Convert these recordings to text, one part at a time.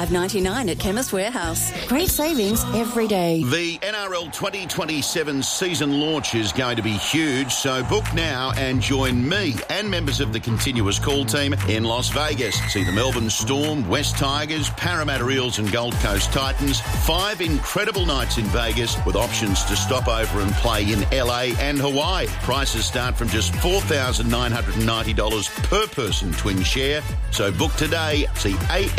$5.99 at Chemist Warehouse. Great savings every day. The NRL 2027 season launch is going to be huge, so book now and join me and members of the Continuous Call team in Las Vegas. See the Melbourne Storm, West Tigers, Parramatta Eels and Gold Coast Titans. 5 incredible nights in Vegas with options to stop over and play in LA and Hawaii. Prices start from just $4,990 per person twin share. So book today. See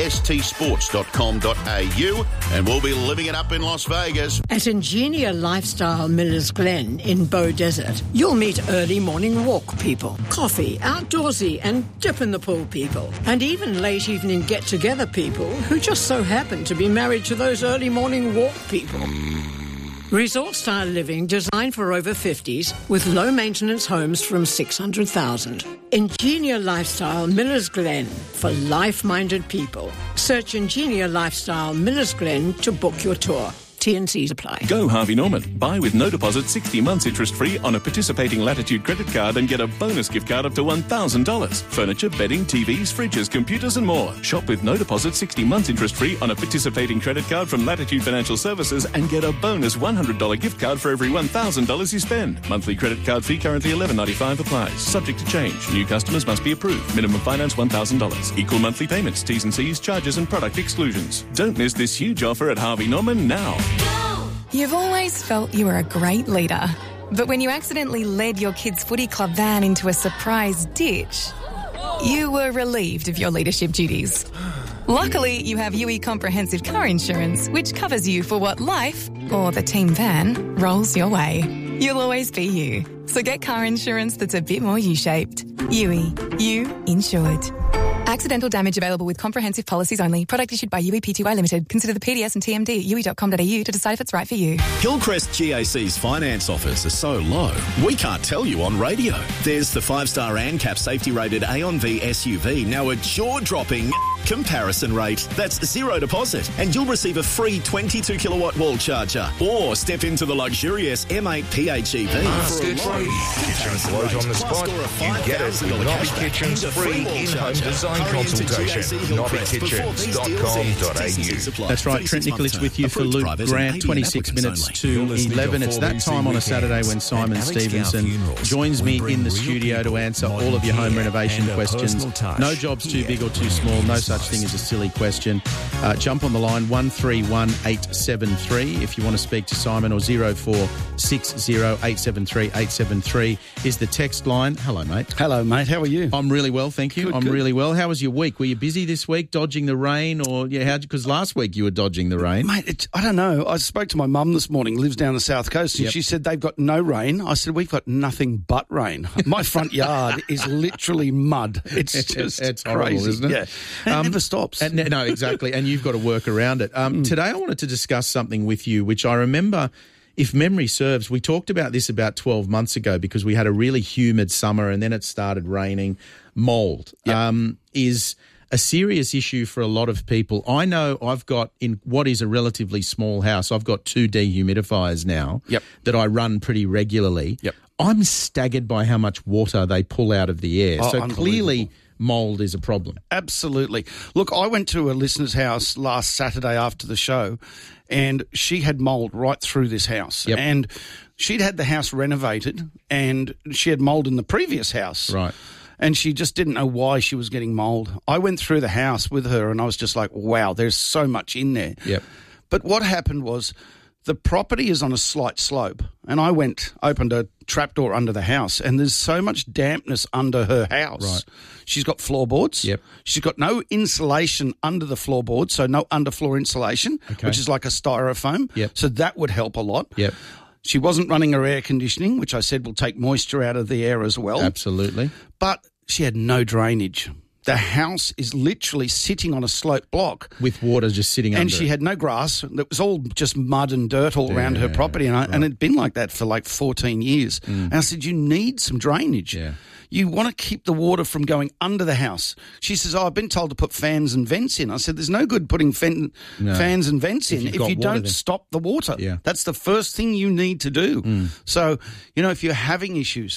astsports.com.au and we'll be living it up in Las Vegas. At Ingenia Lifestyle Millers Glen in Bow Desert, you'll meet early morning walk people, coffee, outdoorsy and dip in the pool people, and even late evening get-together people who just so happen to be married to those early morning walk people. Resort-style living designed for over 50s with low-maintenance homes from $600,000. Ingenia Lifestyle Millers Glen for life-minded people. Search Ingenia Lifestyle Millers Glen to book your tour. T&Cs apply. Go Harvey Norman. Buy with no deposit 60 months interest-free on a participating Latitude credit card and get a bonus gift card up to $1,000. Furniture, bedding, TVs, fridges, computers and more. Shop with no deposit 60 months interest-free on a participating credit card from Latitude Financial Services and get a bonus $100 gift card for every $1,000 you spend. Monthly credit card fee currently $11.95 applies. Subject to change. New customers must be approved. Minimum finance $1,000. Equal monthly payments, T's and C's, charges and product exclusions. Don't miss this huge offer at Harvey Norman now. You've always felt you were a great leader, but when you accidentally led your kids' footy club van into a surprise ditch, you were relieved of your leadership duties. Luckily, you have UE Comprehensive Car Insurance, which covers you for what life, or the team van, rolls your way. You'll always be you. So get car insurance that's a bit more U-shaped. UE. You insured. Accidental damage available with comprehensive policies only. Product issued by UE Pty Limited. Consider the PDS and TMD at UE.com.au to decide if it's right for you. Hillcrest GAC's finance offers are so low, we can't tell you on radio. There's the 5-star ANCAP safety-rated Aeon V SUV, now a jaw-dropping comparison rate. That's zero deposit, and you'll receive a free 22-kilowatt wall charger. Or step into the luxurious M8 PHEV for a low Kitchen blows on the spot. You get it with Nobby Kitchen's free in-home design consultation. nobbykitchens.com.au. That's right, Trent Nicholas with you for Luke Grant, 26 minutes to 11. It's that time on a Saturday when Simon Stevenson joins me in the studio to answer all of your home renovation questions. No job's too big or too small, no such thing as a silly question. Jump on the line, 131873 if you want to speak to Simon, or 0460 873 873 is the text line. Hello, mate. Hello, mate. How are you? I'm really well, thank you. I'm really well. How was your week? Were you busy this week dodging the rain, or because last week you were dodging the rain? Mate, I don't know. I spoke to my mum this morning, lives down the south coast, and she said they've got no rain. I said, we've got nothing but rain. My front yard is literally mud. It's just it's crazy, horrible, isn't it? Yeah. It never stops. No, exactly. And you've got to work around it. Today I wanted to discuss something with you, which I remember, if memory serves, we talked about this about 12 months ago because we had a really humid summer and then it started raining. Mould is a serious issue for a lot of people. I know I've got, in what is a relatively small house, I've got 2 dehumidifiers now that I run pretty regularly. I'm staggered by how much water they pull out of the air. So clearly mould is a problem. Absolutely. Look, I went to a listener's house last Saturday after the show, and she had mould right through this house. And she'd had the house renovated, and she had mould in the previous house. Right. And she just didn't know why she was getting mould. I went through the house with her, and I was just like, wow, there's so much in there. But what happened was, the property is on a slight slope, and I opened a trapdoor under the house, and there's so much dampness under her house. Right. She's got floorboards. She's got no insulation under the floorboards, so no underfloor insulation, which is like a styrofoam. So that would help a lot. She wasn't running her air conditioning, which I said will take moisture out of the air as well. Absolutely. But she had no drainage. The house is literally sitting on a slope block. With water just sitting under. And she had no grass. It was all just mud and dirt all around her property. And it'd been like that for like 14 years. And I said, you need some drainage. You want to keep the water from going under the house. She says, I've been told to put fans and vents in. I said, there's no good putting fans and vents in if you don't stop the water. That's the first thing you need to do. So, if you're having issues,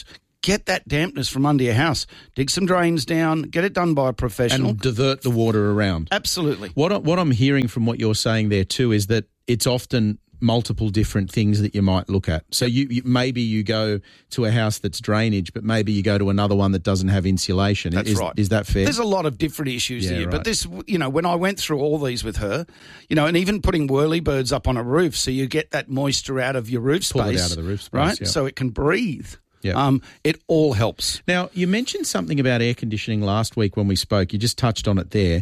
get that dampness from under your house. Dig some drains down, get it done by a professional. And divert the water around. Absolutely. What I'm hearing from what you're saying there too is that it's often multiple different things that you might look at. So you maybe you go to a house that's drainage, but maybe you go to another one that doesn't have insulation. That's right. Is that fair? There's a lot of different issues here. Right. But this, when I went through all these with her, and even putting whirlybirds up on a roof so you get that moisture out of your roof space. Pull it out of the roof space, right? Yeah. So it can breathe. Yeah. It all helps. Now, you mentioned something about air conditioning last week when we spoke. You just touched on it there.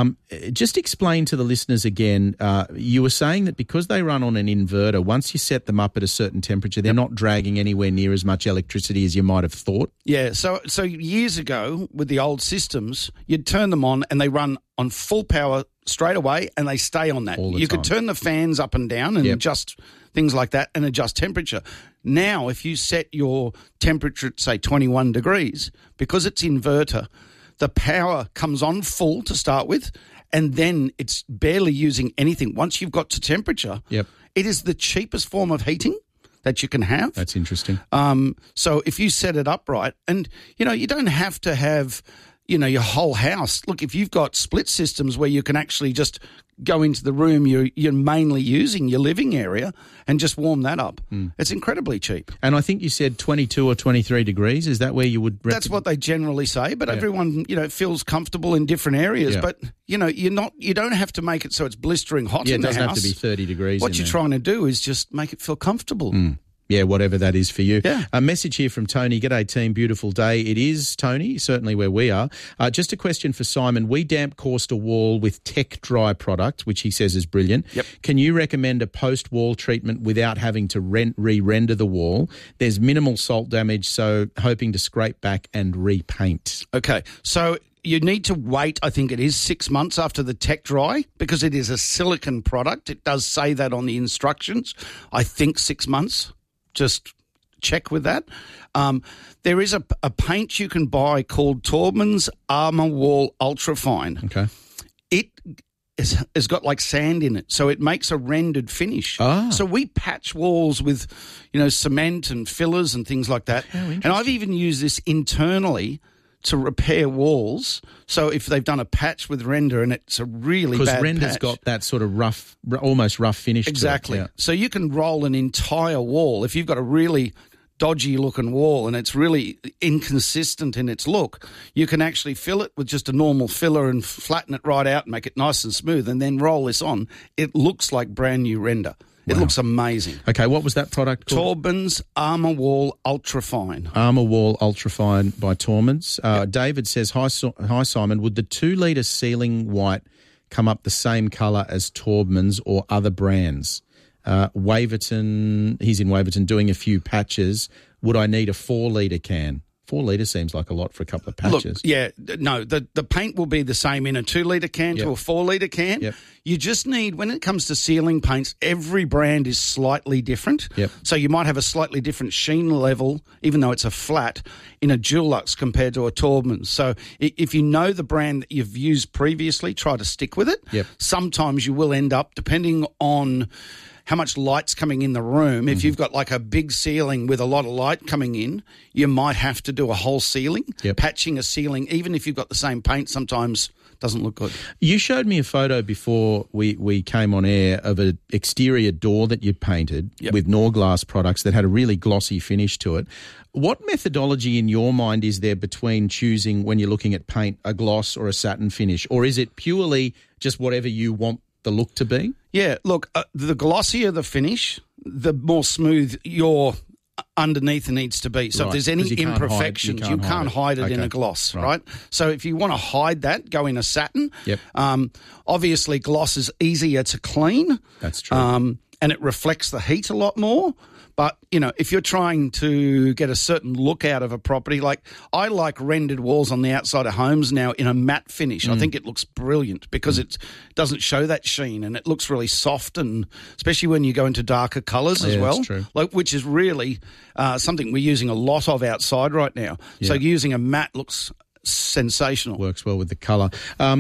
Just explain to the listeners again, you were saying that because they run on an inverter, once you set them up at a certain temperature, they're not dragging anywhere near as much electricity as you might have thought. Yeah, so years ago with the old systems, you'd turn them on and they run on full power straight away and they stay on that. You could turn the fans up and down and adjust things like that and adjust temperature. Now, if you set your temperature at, say, 21 degrees, because it's inverter, the power comes on full to start with, and then it's barely using anything. Once you've got to temperature, it is the cheapest form of heating that you can have. That's interesting. So if you set it up right, and, you don't have to have, your whole house. Look, if you've got split systems where you can actually just go into the room you're mainly using, your living area, and just warm that up, it's incredibly cheap. And I think you said 22 or 23 degrees. Is that where you would... That's what they generally say, but everyone, feels comfortable in different areas. Yeah. But, you don't have to make it so it's blistering hot in the house. It doesn't have to be 30 degrees. What you're trying to do is just make it feel comfortable. Yeah, whatever that is for you. Yeah. A message here from Tony. G'day, team. Beautiful day. It is, Tony, certainly where we are. Just a question for Simon. We damp coursed a wall with Tech Dry product, which he says is brilliant. Yep. Can you recommend a post-wall treatment without having to re-render the wall? There's minimal salt damage, so hoping to scrape back and repaint. Okay, so... You need to wait, I think it is 6 months after the Tech Dry, because it is a silicone product. It does say that on the instructions. I think 6 months. Just check with that. There is a paint you can buy called Taubmans Armour Wall Ultrafine. Okay. It has got like sand in it, so it makes a rendered finish. So we patch walls with, cement and fillers and things like that. And I've even used this internally to repair walls. So if they've done a patch with render and it's a really bad patch. Because render's got that sort of rough, almost rough finish exactly. to it. Yeah. So you can roll an entire wall. If you've got a really dodgy looking wall and it's really inconsistent in its look, you can actually fill it with just a normal filler and flatten it right out and make it nice and smooth and then roll this on. It looks like brand new render. It looks amazing. Okay, what was that product called? Taubmans Armour Wall Ultrafine. Armour Wall Ultrafine by Taubmans. David says, Hi Simon, would the 2 litre ceiling white come up the same colour as Taubmans or other brands? Waverton, he's in Waverton doing a few patches. Would I need a 4 litre can? 4 litre seems like a lot for a couple of patches. Look, no, the paint will be the same in a 2 litre can to a 4 litre can. Yep. You just need, when it comes to ceiling paints, every brand is slightly different. Yep. So you might have a slightly different sheen level, even though it's a flat, in a Dulux compared to a Taubmans. So if you know the brand that you've used previously, try to stick with it. Yep. Sometimes you will end up, depending on how much light's coming in the room. If you've got like a big ceiling with a lot of light coming in, you might have to do a whole ceiling. Yep. Patching a ceiling, even if you've got the same paint, sometimes doesn't look good. You showed me a photo before we came on air of an exterior door that you painted with Norglass products that had a really glossy finish to it. What methodology in your mind is there between choosing, when you're looking at paint, a gloss or a satin finish? Or is it purely just whatever you want the look to be? Yeah, look, the glossier the finish, the more smooth your underneath needs to be. So if there's any imperfections, you can't hide it in a gloss, right? So if you want to hide that, go in a satin. Yep. Obviously, gloss is easier to clean. That's true. And it reflects the heat a lot more. But, if you're trying to get a certain look out of a property, like I like rendered walls on the outside of homes now in a matte finish. I think it looks brilliant because it doesn't show that sheen and it looks really soft, and especially when you go into darker colours as well. That's true. Which is really something we're using a lot of outside right now. Yeah. So using a matte looks sensational. Works well with the colour.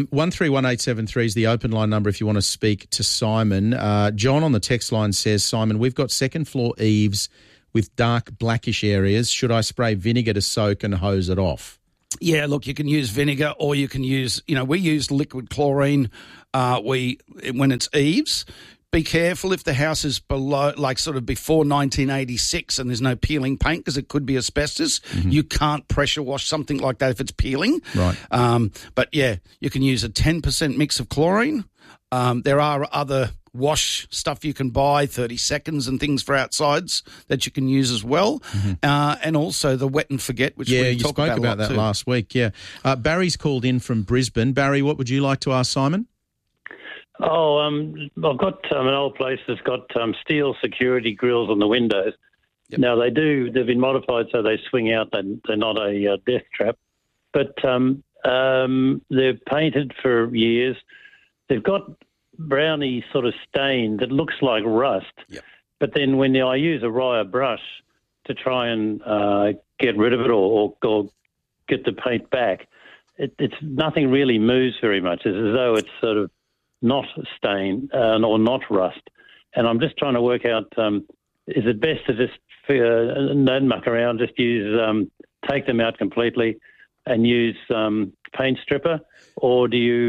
131873 is the open line number if you want to speak to Simon. John on the text line says, Simon, we've got second floor eaves with dark blackish areas. Should I spray vinegar to soak and hose it off? Yeah, look, you can use vinegar or you can use, we use liquid chlorine when it's eaves. Be careful if the house is below, sort of before 1986 and there's no peeling paint because it could be asbestos. Mm-hmm. You can't pressure wash something like that if it's peeling. Right. But, yeah, you can use a 10% mix of chlorine. There are other wash stuff you can buy, 30 seconds and things for outsides that you can use as well. Mm-hmm. And also the wet and forget, which we talked about. Yeah, you spoke about that last week, yeah. Barry's called in from Brisbane. Barry, what would you like to ask Simon? Oh, I've got an old place that's got steel security grills on the windows. Yep. Now, they've been modified so they swing out. They're not a death trap. But they're painted for years. They've got browny sort of stain that looks like rust. Yep. But then when I use a Raya brush to try and get rid of it or get the paint back, it's nothing really moves very much. It's as though it's sort of not stain or not rust. And I'm just trying to work out, is it best to just don't muck around, just use, take them out completely and use paint stripper, or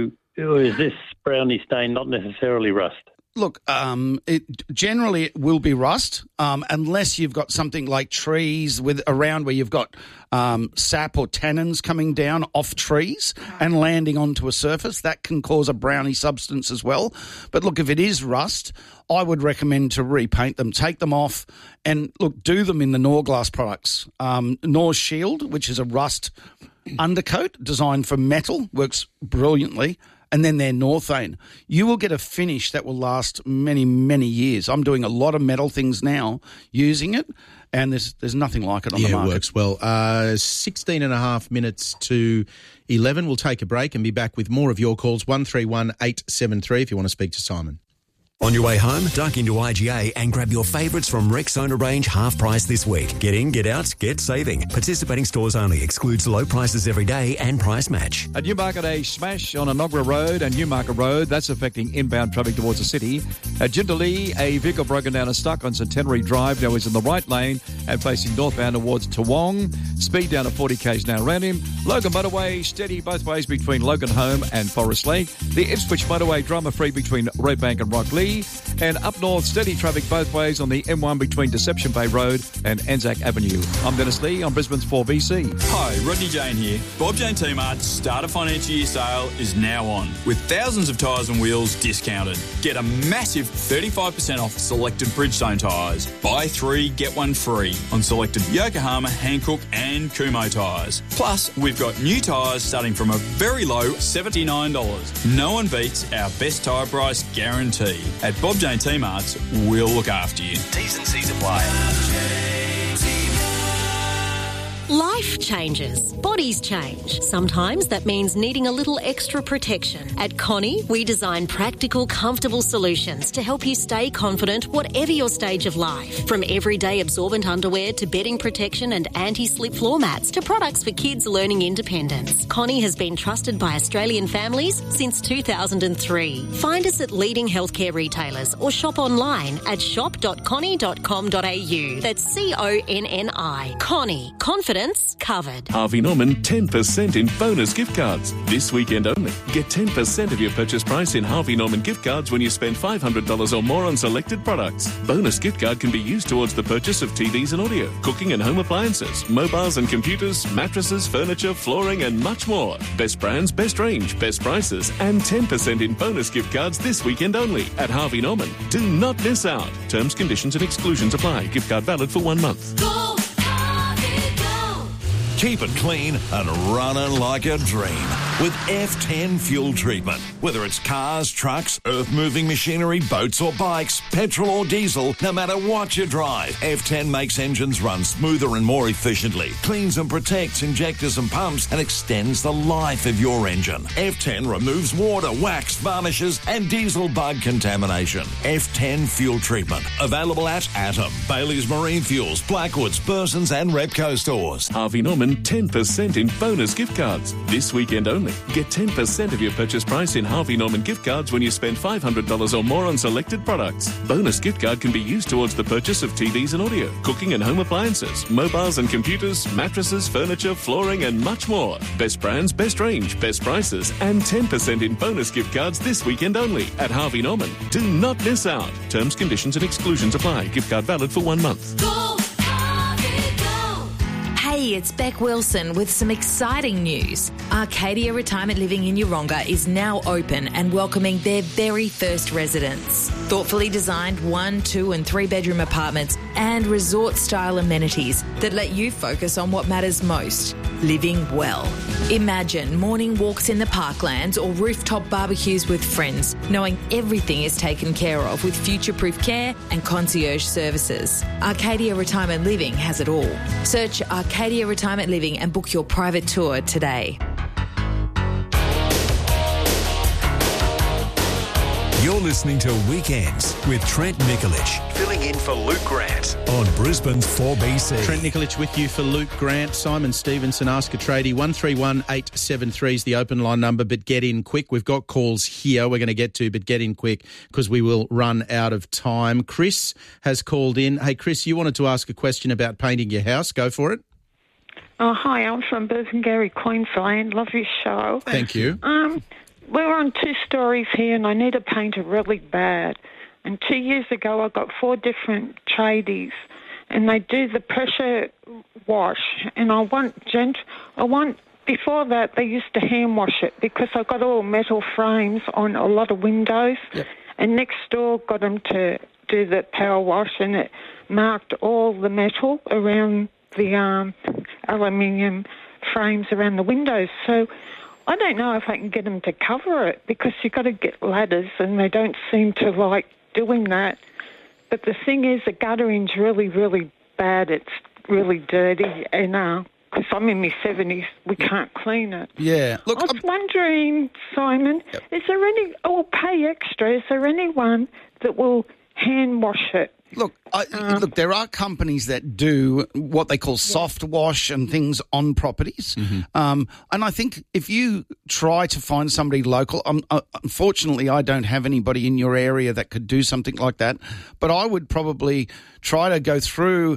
is this browny stain not necessarily rust? Look, generally it will be rust unless you've got something like trees around where you've got sap or tannins coming down off trees and landing onto a surface. That can cause a browny substance as well. But look, if it is rust, I would recommend to repaint them, take them off, and look, do them in the Norglass products. Nor Shield, which is a rust undercoat designed for metal, works brilliantly. And then their Northane. You will get a finish that will last many, many years. I'm doing a lot of metal things now using it, and there's nothing like it on the market. Yeah, it works well. 16 and a half minutes to 11. We'll take a break and be back with more of your calls, 131 873 if you want to speak to Simon. On your way home, duck into IGA and grab your favourites from Rexona range half price this week. Get in, get out, get saving. Participating stores only. Excludes low prices every day and price match. At Newmarket, a smash on Enoggera Road and Newmarket Road. That's affecting inbound traffic towards the city. At Jindalee, a vehicle broken down and stuck on Centenary Drive. Now is in the right lane and facing northbound towards Toowong. Speed down to 40 k's now around him. Logan Motorway, steady both ways between Logan Home and Forest Lake. The Ipswich Motorway, drama-free between Redbank and Rockley. And up north, steady traffic both ways on the M1 between Deception Bay Road and Anzac Avenue. I'm Dennis Lee on Brisbane's 4BC. Hi, Rodney Jane here. Bob Jane T-Mart's start of financial year sale is now on, with thousands of tyres and wheels discounted. Get a massive 35% off selected Bridgestone tyres. Buy 3, get 1 free on selected Yokohama, Hankook and Kumho tyres. Plus, we've got new tyres starting from a very low $79. No one beats our best tyre price guarantee. At Bob Jane T-Mart's, we'll look after you. T's and C's apply. Life changes. Bodies change. Sometimes that means needing a little extra protection. At Connie, we design practical, comfortable solutions to help you stay confident whatever your stage of life. From everyday absorbent underwear to bedding protection and anti-slip floor mats to products for kids learning independence. Connie has been trusted by Australian families since 2003. Find us at leading healthcare retailers or shop online at shop.connie.com.au. That's CONNI. Connie. Confidence covered. Harvey Norman 10% in bonus gift cards. This weekend only. Get 10% of your purchase price in Harvey Norman gift cards when you spend $500 or more on selected products. Bonus gift card can be used towards the purchase of TVs and audio, cooking and home appliances, mobiles and computers, mattresses, furniture, flooring and much more. Best brands, best range, best prices and 10% in bonus gift cards this weekend only at Harvey Norman. Do not miss out. Terms, conditions and exclusions apply. Gift card valid for 1 month. Go! Keep it clean and running like a dream with F10 fuel treatment. Whether it's cars, trucks, earth-moving machinery, boats or bikes, petrol or diesel, no matter what you drive, F10 makes engines run smoother and more efficiently, cleans and protects injectors and pumps, and extends the life of your engine. F10 removes water, wax, varnishes, and diesel bug contamination. F10 fuel treatment. Available at Atom, Bailey's Marine Fuels, Blackwoods, Burson's and Repco stores. Harvey Norman 10% in bonus gift cards. This weekend only. only. Get 10% of your purchase price in Harvey Norman gift cards when you spend $500 or more on selected products. Bonus gift card can be used towards the purchase of TVs and audio, cooking and home appliances, mobiles and computers, mattresses, furniture, flooring and much more. Best brands, best range, best prices and 10% in bonus gift cards this weekend only at Harvey Norman. Do not miss out. Terms, conditions and exclusions apply. Gift card valid for 1 month. Hey, it's Beck Wilson with some exciting news. Arcadia Retirement Living in Yeronga is now open and welcoming their very first residents. Thoughtfully designed 1, 2 and 3 bedroom apartments and resort-style amenities that let you focus on what matters most, living well. Imagine morning walks in the parklands or rooftop barbecues with friends, knowing everything is taken care of with future-proof care and concierge services. Arcadia Retirement Living has it all. Search Arcadia Retirement Living and book your private tour today. You're listening to Weekends with Trent Nikolic, filling in for Luke Grant on Brisbane's 4BC. Trent Nikolic with you for Luke Grant. Simon Stevenson, Ask a Tradie. 131873 is the open line number, but get in quick. We've got calls here we're going to get to, but get in quick because we will run out of time. Chris has called in. Hey, Chris, you wanted to ask a question about painting your house. Go for it. Oh, hi, I'm from Burpengary, Queensland. Love your show. Thank you. We're on 2 stories here and I need a painter really bad. And 2 years ago I got 4 different tradies and they do the pressure wash. And I want, before that they used to hand wash it because I got all metal frames on a lot of windows. Yep. And next door got them to do the power wash and it marked all the metal around the aluminium frames around the windows. So I don't know if I can get them to cover it because you've got to get ladders and they don't seem to like doing that. But the thing is, the guttering's really, really bad. It's really dirty and because I'm in my 70s, we can't clean it. Yeah. Look, I was wondering, Simon, is there any, I'll pay extra, is there anyone that will hand wash it? Look, look, there are companies that do what they call soft wash and things on properties. Mm-hmm. And I think if you try to find somebody local, unfortunately, I don't have anybody in your area that could do something like that. But I would probably try to go through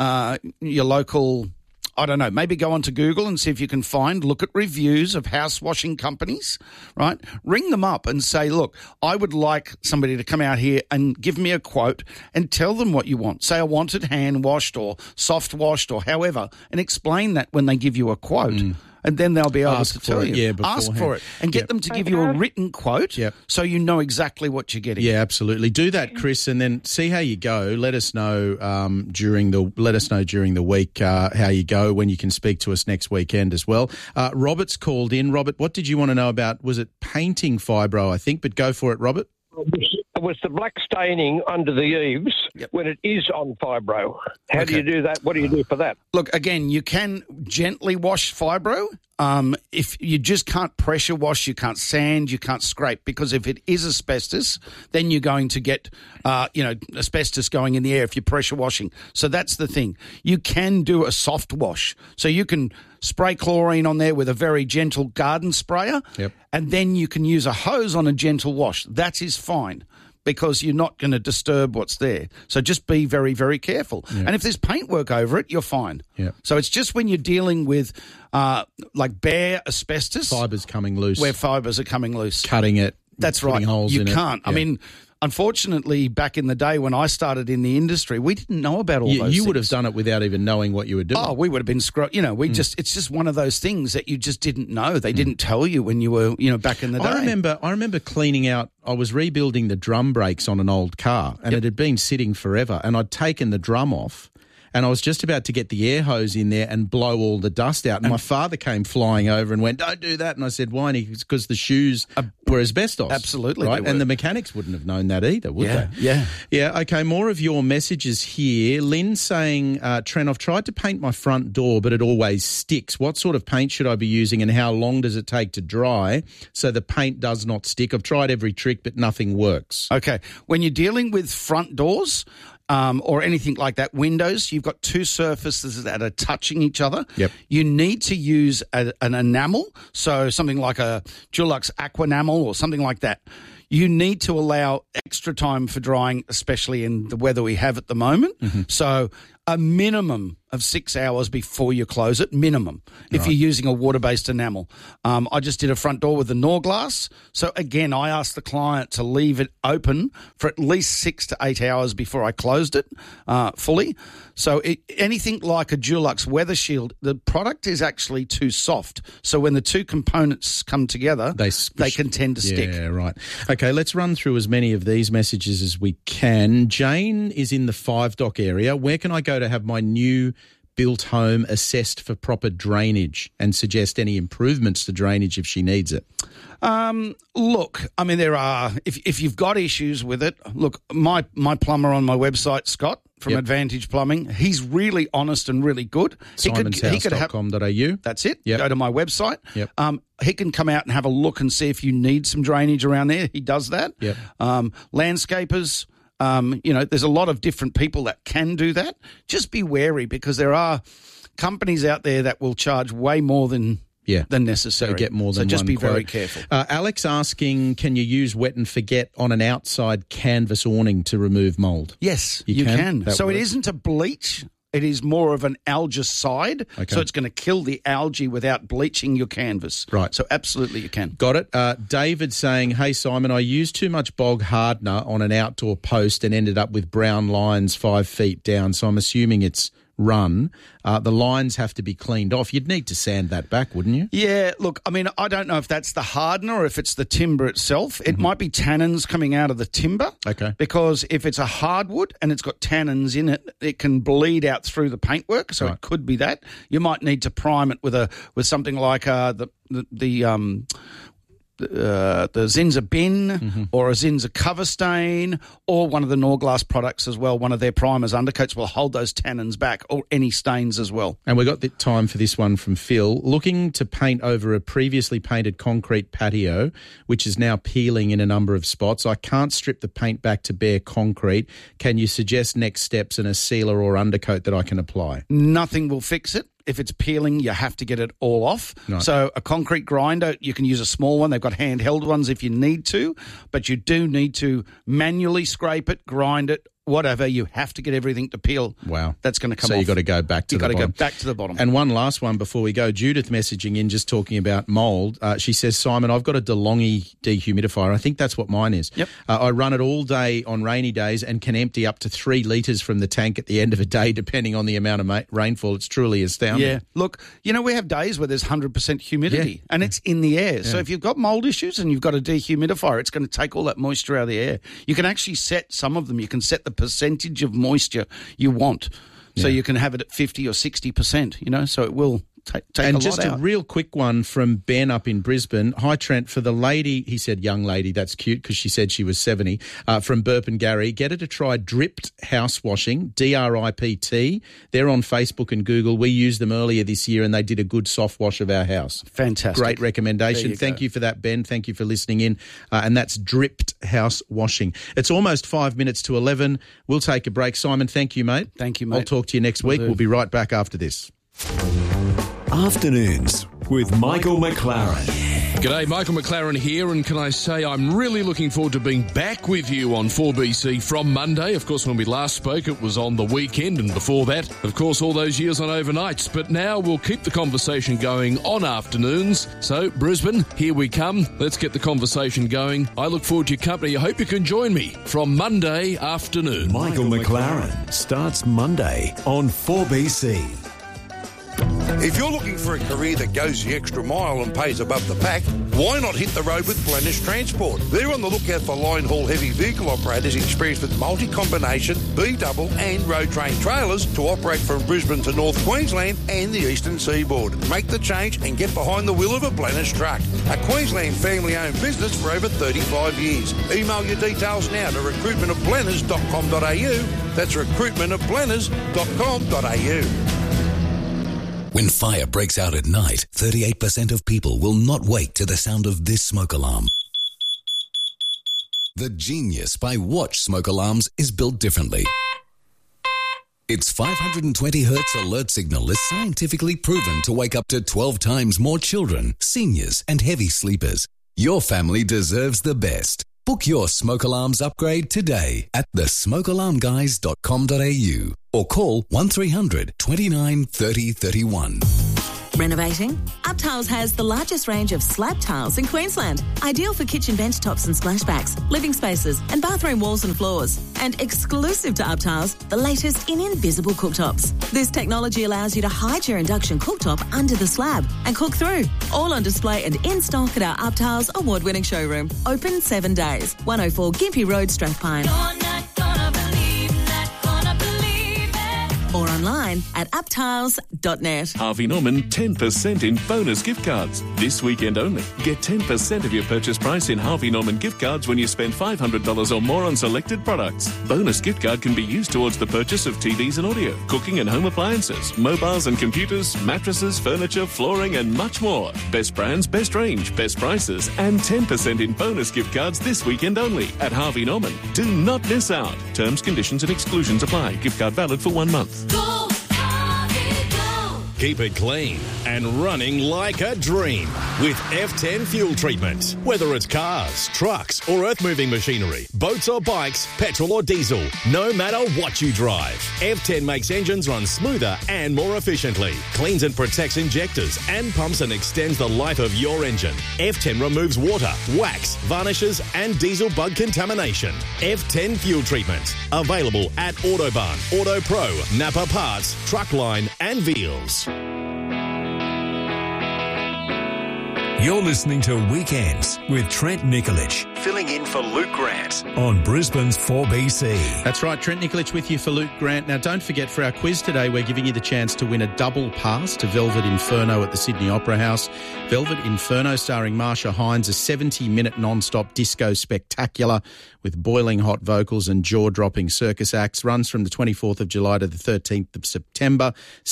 your local, I don't know, maybe go onto Google and see if you can look at reviews of house washing companies, right? Ring them up and say, look, I would like somebody to come out here and give me a quote and tell them what you want. Say I want it hand washed or soft washed or however, and explain that when they give you a quote. And then they'll be able to tell you. Ask for it and get them to give you a written quote so you know exactly what you're getting. Yeah, absolutely. Do that, Chris, and then see how you go. Let us know during the week how you go when you can speak to us next weekend as well. Robert's called in. Robert, what did you want to know about? Was it painting fibro, I think? But go for it, Robert. It was the black staining under the eaves when it is on fibro. How do you do that? What do you do for that? Look, again, you can gently wash fibro. If you just can't pressure wash, you can't sand, you can't scrape, because if it is asbestos, then you're going to get, asbestos going in the air if you're pressure washing. So that's the thing. You can do a soft wash. So you can spray chlorine on there with a very gentle garden sprayer, and then you can use a hose on a gentle wash. That is fine, because you're not going to disturb what's there. So just be very, very careful. Yeah. And if there's paintwork over it, you're fine. Yeah. So it's just when you're dealing with like bare asbestos. Fibres coming loose. Where fibres are coming loose. Cutting it. That's right. Holes you in can't. It. Yeah. I mean, unfortunately, back in the day when I started in the industry, we didn't know about all those things. You would have done it without even knowing what you were doing. Oh, we would have been it's just one of those things that you just didn't know. They didn't tell you when you were, back in the day. I remember cleaning out, I was rebuilding the drum brakes on an old car, and it had been sitting forever, and I'd taken the drum off. And I was just about to get the air hose in there and blow all the dust out. And my father came flying over and went, "Don't do that." And I said, "Why?" And it's because the shoes were asbestos. Absolutely. Right? And the mechanics wouldn't have known that either, would they? Yeah. Yeah, okay, more of your messages here. Lynn saying, Trent, I've tried to paint my front door, but it always sticks. What sort of paint should I be using and how long does it take to dry so the paint does not stick? I've tried every trick, but nothing works. Okay. When you're dealing with front doors, or anything like that, windows, you've got two surfaces that are touching each other. Yep. You need to use an enamel, so something like a Dulux Aquenamel or something like that. You need to allow extra time for drying, especially in the weather we have at the moment. Mm-hmm. So a minimum of 6 hours before you close it, minimum, if Right. you're using a water-based enamel. I just did a front door with the Norglass. So, again, I asked the client to leave it open for at least 6 to 8 hours before I closed it fully. So anything like a Dulux Weather Shield, the product is actually too soft. So when the two components come together, they can tend to stick. Yeah, right. Okay, let's run through as many of these messages as we can. Jane is in the 5 Dock area. Where can I go to have my new built home assessed for proper drainage and suggest any improvements to drainage if she needs it? Look, I mean, there are, if you've got issues with it, look, my plumber on my website, Scott, from Advantage Plumbing, he's really honest and really good. Simonshouse.com.au. That's it. Yep. Go to my website. Yep. He can come out and have a look and see if you need some drainage around there. He does that. Yep. Landscapers, there's a lot of different people that can do that. Just be wary because there are companies out there that will charge way more than necessary. So get more than so just one be quote. very careful. Alex asking, can you use wet and forget on an outside canvas awning to remove mould? Yes, you can. That So works? it isn't a bleach. It is more of an algicide. Okay. So it's going to kill the algae without bleaching your canvas. Right. So absolutely you can. Got it. David saying, hey, Simon, I used too much bog hardener on an outdoor post and ended up with brown lines 5 feet down. So I'm assuming it's run. The lines have to be cleaned off. You'd need to sand that back, wouldn't you? Yeah, look, I mean, I don't know if that's the hardener or if it's the timber itself. It might be tannins coming out of the timber. Okay. Because if it's a hardwood and it's got tannins in it, it can bleed out through the paintwork. So it could be that. You might need to prime it with something like the Zinza bin or a Zinza cover stain or one of the Norglass products as well. One of their primers undercoats will hold those tannins back or any stains as well. And we got the time for this one from Phil. Looking to paint over a previously painted concrete patio, which is now peeling in a number of spots. I can't strip the paint back to bare concrete. Can you suggest next steps and a sealer or undercoat that I can apply? Nothing will fix it. If it's peeling, you have to get it all off. Right. So a concrete grinder, you can use a small one. They've got handheld ones if you need to, but you do need to manually scrape it, grind it, whatever. You have to get everything to peel. Wow. That's going to come off. So you've got to go back to the bottom. You've got to go back to the bottom. And one last one before we go. Judith messaging in just talking about mould. She says, Simon, I've got a DeLonghi dehumidifier. I think that's what mine is. Yep. I run it all day on rainy days and can empty up to 3 litres from the tank at the end of a day, depending on the amount of rainfall. It's truly astounding. Yeah. Look, we have days where there's 100% humidity and it's in the air. So if you've got mould issues and you've got a dehumidifier, it's going to take all that moisture out of the air. You can actually set some of them. You can set the percentage of moisture you want. So you can have it at 50 or 60%, so it will take a lot out. And just a real quick one from Ben up in Brisbane. Hi, Trent. For the lady, he said young lady, that's cute because she said she was 70, from Burp and Gary, get her to try Dripped House Washing, DRIPT. They're on Facebook and Google. We used them earlier this year and they did a good soft wash of our house. Fantastic. Great recommendation. Thank you for that, Ben. Thank you for listening in. And that's Dripped House Washing. It's almost 5 minutes to 11. We'll take a break. Simon, thank you, mate. Thank you, mate. I'll talk to you next week. We'll be right back after this. Afternoons with Michael McLaren. G'day, Michael McLaren here, and can I say I'm really looking forward to being back with you on 4BC from Monday. Of course, when we last spoke, it was on the weekend, and before that, of course, all those years on overnights. But now we'll keep the conversation going on afternoons. So, Brisbane, here we come. Let's get the conversation going. I look forward to your company. I hope you can join me from Monday afternoon. Michael McLaren starts Monday on 4BC. If you're looking for a career that goes the extra mile and pays above the pack, why not hit the road with Blennish Transport? They're on the lookout for line haul heavy vehicle operators experienced with multi-combination, B-double and road train trailers to operate from Brisbane to North Queensland and the eastern seaboard. Make the change and get behind the wheel of a Blennish truck. A Queensland family-owned business for over 35 years. Email your details now to recruitmentofblenners.com.au. That's recruitmentofblenners.com.au. When fire breaks out at night, 38% of people will not wake to the sound of this smoke alarm. The Genius by Watch smoke alarms is built differently. Its 520 hertz alert signal is scientifically proven to wake up to 12 times more children, seniors and heavy sleepers. Your family deserves the best. Book your smoke alarms upgrade today at thesmokealarmguys.com.au or call 1300 29 30 31. Renovating? UpTiles has the largest range of slab tiles in Queensland. Ideal for kitchen bench tops and splashbacks, living spaces and bathroom walls and floors. And exclusive to UpTiles, the latest in invisible cooktops. This technology allows you to hide your induction cooktop under the slab and cook through. All on display and in stock at our UpTiles award-winning showroom. Open 7 days. 104 Gympie Road, Strathpine. Or online at uptiles.net. Harvey Norman 10% in bonus gift cards. This weekend only. Get 10% of your purchase price in Harvey Norman gift cards when you spend $500 or more on selected products. Bonus gift card can be used towards the purchase of TVs and audio, cooking and home appliances, mobiles and computers, mattresses, furniture, flooring and much more. Best brands, best range, best prices and 10% in bonus gift cards this weekend only at Harvey Norman. Do not miss out. Terms, conditions and exclusions apply. Gift card valid for 1 month. Go, Harvey, go. Keep it clean and running like a dream with F10 fuel treatment. Whether it's cars, trucks or earth-moving machinery, boats or bikes, petrol or diesel, no matter what you drive, F10 makes engines run smoother and more efficiently, cleans and protects injectors and pumps and extends the life of your engine. F10 removes water, wax, varnishes and diesel bug contamination. F10 fuel treatment. Available at Autobarn, Auto Pro, Napa Parts, Truckline and Veals. You're listening to Weekends with Trent Nikolic, filling in for Luke Grant on Brisbane's 4BC. That's right, Trent Nikolic with you for Luke Grant. Now, don't forget, for our quiz today, we're giving you the chance to win a double pass to Velvet Inferno at the Sydney Opera House. Velvet Inferno, starring Marsha Hines, a 70-minute non-stop disco spectacular with boiling hot vocals and jaw-dropping circus acts, runs from the 24th of July to the 13th of September.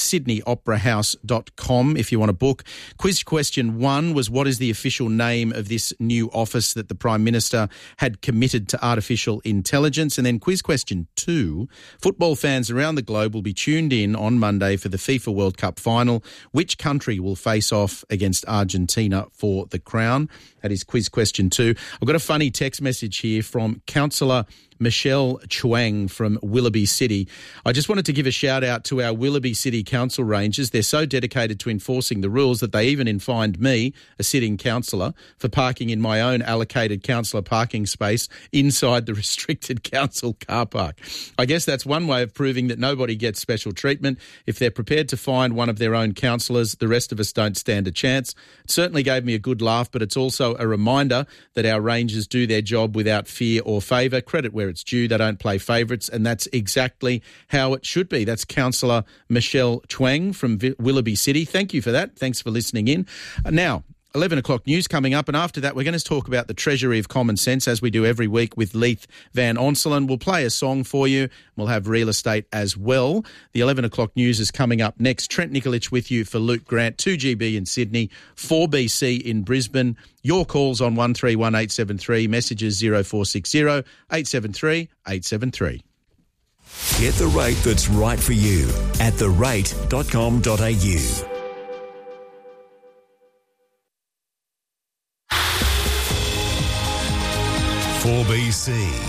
SydneyOperaHouse.com if you want to book. Quiz question 1 was, what is the official name of this new office that the Prime Minister had committed to artificial intelligence? And then quiz question 2, football fans around the globe will be tuned in on Monday for the FIFA World Cup final. Which country will face off against Argentina for the crown? That is quiz question 2. I've got a funny text message here from Councillor Michelle Chuang from Willoughby City. I just wanted to give a shout out to our Willoughby City Council Rangers. They're so dedicated to enforcing the rules that they even fined me, a sitting councillor, for parking in my own allocated councillor parking space inside the restricted council car park. I guess that's one way of proving that nobody gets special treatment. If they're prepared to fine one of their own councillors, the rest of us don't stand a chance. It certainly gave me a good laugh, but it's also a reminder that our Rangers do their job without fear or favour. Credit where it's due. They don't play favourites, and that's exactly how it should be. That's Councillor Michelle Chuang from Willoughby City. Thank you for that. Thanks for listening in. Now, 11 o'clock news coming up, and after that we're going to talk about the Treasury of Common Sense, as we do every week with Leith Van Onselen. We'll play a song for you. We'll have real estate as well. The 11 o'clock news is coming up next. Trent Nikolic with you for Luke Grant, 2GB in Sydney, 4BC in Brisbane. Your calls on 131873, messages 0460 873 873. Get the rate that's right for you at therate.com.au. For BC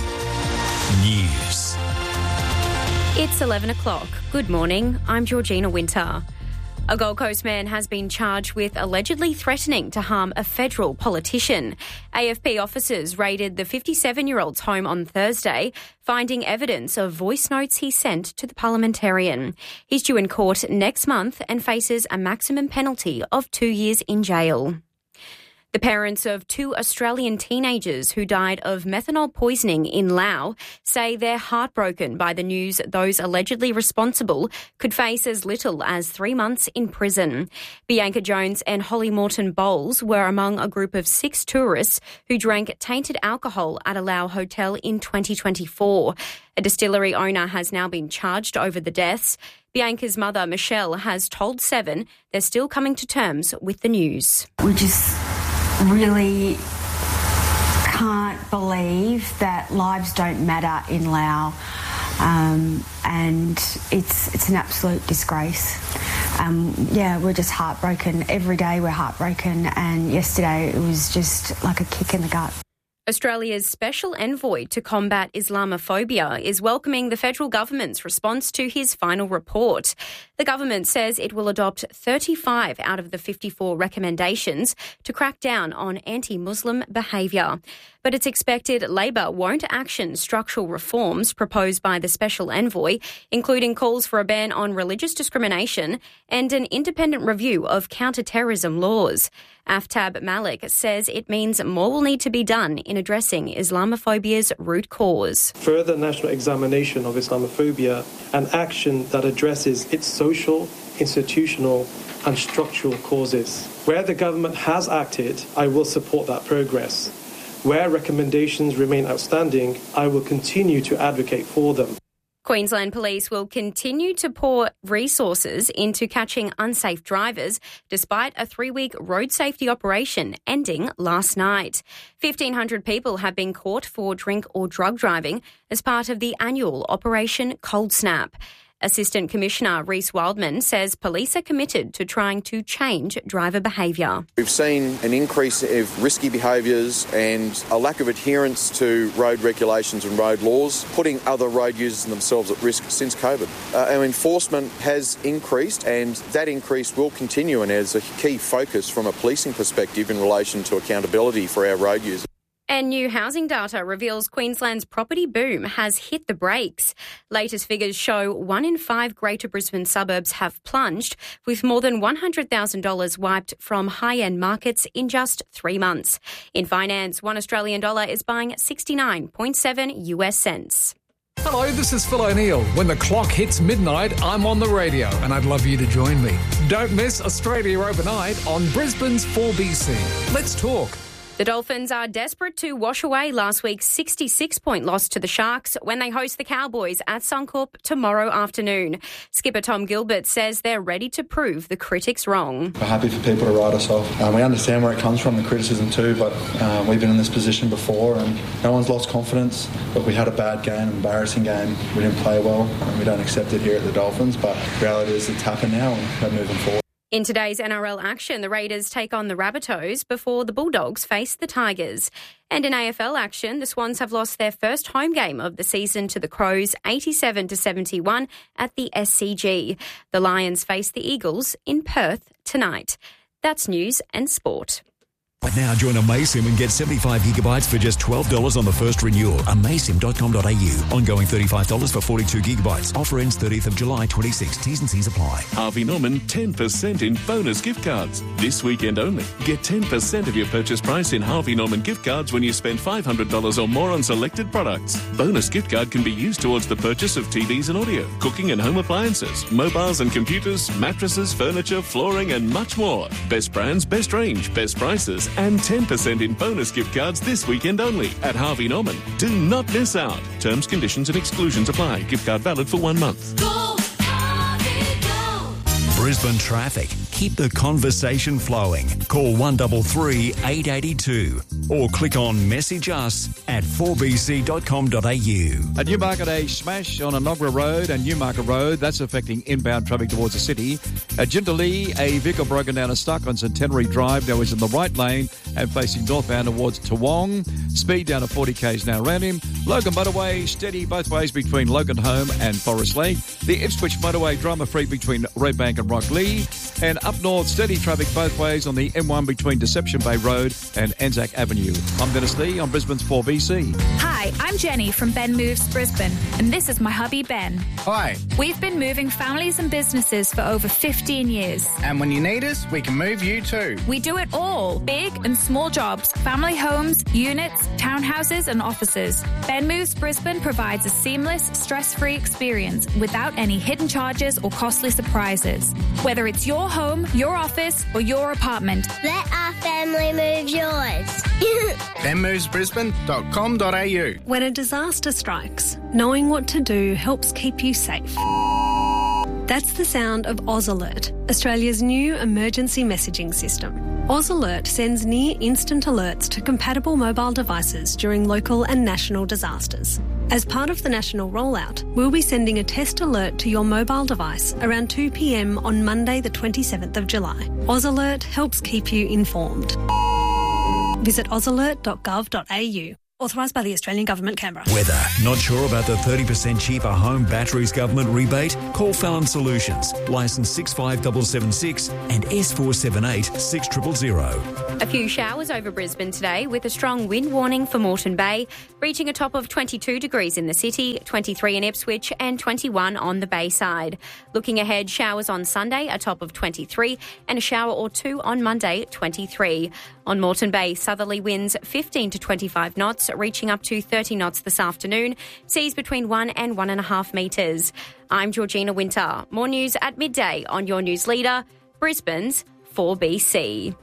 News. It's 11 o'clock. Good morning. I'm Georgina Winter. A Gold Coast man has been charged with allegedly threatening to harm a federal politician. AFP officers raided the 57-year-old's home on Thursday, finding evidence of voice notes he sent to the parliamentarian. He's due in court next month and faces a maximum penalty of 2 years in jail. The parents of 2 Australian teenagers who died of methanol poisoning in Laos say they're heartbroken by the news those allegedly responsible could face as little as 3 months in prison. Bianca Jones and Holly Morton Bowles were among a group of 6 tourists who drank tainted alcohol at a Laos hotel in 2024. A distillery owner has now been charged over the deaths. Bianca's mother, Michelle, has told Seven they're still coming to terms with the news. We just really can't believe that lives don't matter in Laos. and it's an absolute disgrace. We're just heartbroken. Every day we're heartbroken, and yesterday it was just like a kick in the gut. Australia's Special Envoy to combat Islamophobia is welcoming the federal government's response to his final report. The government says it will adopt 35 out of the 54 recommendations to crack down on anti-Muslim behaviour. But it's expected Labor won't action structural reforms proposed by the Special Envoy, including calls for a ban on religious discrimination and an independent review of counter-terrorism laws. Aftab Malik says it means more will need to be done in addressing Islamophobia's root cause. Further national examination of Islamophobia and action that addresses its social, institutional and structural causes. Where the government has acted, I will support that progress. Where recommendations remain outstanding, I will continue to advocate for them. Queensland Police will continue to pour resources into catching unsafe drivers despite a 3-week road safety operation ending last night. 1,500 people have been caught for drink or drug driving as part of the annual Operation Cold Snap. Assistant Commissioner Reece Wildman says police are committed to trying to change driver behaviour. We've seen an increase of risky behaviours and a lack of adherence to road regulations and road laws, putting other road users and themselves at risk since COVID. Our enforcement has increased, and that increase will continue, and is a key focus from a policing perspective in relation to accountability for our road users. And new housing data reveals Queensland's property boom has hit the brakes. Latest figures show 1 in 5 Greater Brisbane suburbs have plunged, with more than $100,000 wiped from high-end markets in just 3 months. In finance, $1 Australian is buying 69.7 US cents. Hello, this is Phil O'Neill. When the clock hits midnight, I'm on the radio, and I'd love you to join me. Don't miss Australia Overnight on Brisbane's 4BC. Let's talk. The Dolphins are desperate to wash away last week's 66-point loss to the Sharks when they host the Cowboys at Suncorp tomorrow afternoon. Skipper Tom Gilbert says they're ready to prove the critics wrong. We're happy for people to write us off. We understand where it comes from, the criticism too, but we've been in this position before and no one's lost confidence. But we had a bad game, an embarrassing game. We didn't play well, and we don't accept it here at the Dolphins, but the reality is it's happened now and we're moving forward. In today's NRL action, the Raiders take on the Rabbitohs before the Bulldogs face the Tigers. And in AFL action, the Swans have lost their first home game of the season to the Crows, 87-71 at the SCG. The Lions face the Eagles in Perth tonight. That's news and sport. Right now, join Amaysim and get 75 gigabytes for just $12 on the first renewal. Amaysim.com.au. Ongoing $35 for 42 gigabytes. Offer ends 30th of July 26. T's and C's apply. Harvey Norman 10% in bonus gift cards. This weekend only. Get 10% of your purchase price in Harvey Norman gift cards when you spend $500 or more on selected products. Bonus gift card can be used towards the purchase of TVs and audio, cooking and home appliances, mobiles and computers, mattresses, furniture, flooring and much more. Best brands, best range, best prices and 10% in bonus gift cards this weekend only at Harvey Norman. Do not miss out. Terms, conditions and exclusions apply. Gift card valid for 1 month. Go, Harvey, go. Brisbane traffic. Keep the conversation flowing. Call 133 882 or click on message us at 4bc.com.au. A Newmarket A smash on Enoggera Road and Newmarket Road. That's affecting inbound traffic towards the city. At Jindalee, a vehicle broken down and stuck on Centenary Drive. Now is in the right lane and facing northbound towards Toowong. Speed down to 40 k's now around him. Logan Motorway, steady both ways between Logan Home and Forest Lake. The Ipswich Motorway, drama-free between Redbank and Rocklea. And up north, steady traffic both ways on the M1 between Deception Bay Road and Anzac Avenue. I'm Dennis Lee on Brisbane's 4BC. Hi, I'm Jenny from Ben Moves Brisbane, and this is my hubby Ben. Hi. We've been moving families and businesses for over 15 years. And when you need us, we can move you too. We do it all, big and small jobs, family homes, units, townhouses and offices. Ben Moves Brisbane provides a seamless, stress-free experience without any hidden charges or costly surprises. Whether it's your home, your office or your apartment. Let our family move yours. benmovesbrisbane.com.au. When a disaster strikes, knowing what to do helps keep you safe. That's the sound of Oz Alert, Australia's new emergency messaging system. Oz Alert sends near instant alerts to compatible mobile devices during local and national disasters. As part of the national rollout, we'll be sending a test alert to your mobile device around 2 p.m. on Monday the 27th of July. AusAlert helps keep you informed. Visit ausalert.gov.au. Authorised by the Australian Government, Canberra. Weather. Not sure about the 30% cheaper home batteries government rebate? Call Fallon Solutions. Licence 65776 and S478 6000. A few showers over Brisbane today with a strong wind warning for Moreton Bay, reaching a top of 22 degrees in the city, 23 in Ipswich and 21 on the Bayside. Looking ahead, showers on Sunday, a top of 23 and a shower or two on Monday, 23. On Moreton Bay, southerly winds 15 to 25 knots, reaching up to 30 knots this afternoon, seas between 1 and 1.5 metres. I'm Georgina Winter. More news at midday on your news leader, Brisbane's 4BC.